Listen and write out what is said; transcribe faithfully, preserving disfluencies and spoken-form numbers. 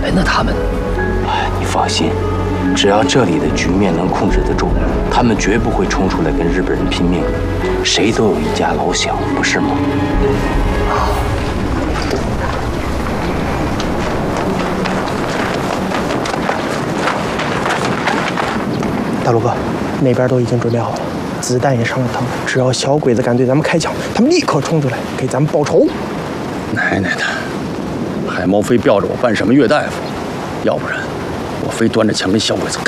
人呢？他们， 哎，你放心，只要这里的局面能控制得住，他们绝不会冲出来跟日本人拼命。谁都有一家老小，不是吗？ 大陆哥，那边都已经准备好了，子弹也上了膛，只要小鬼子敢对咱们开枪，他们立刻冲出来给咱们报仇。 奶奶的，海猫非吊着我扮什么岳大夫，要不然我非端着枪跟小鬼子干。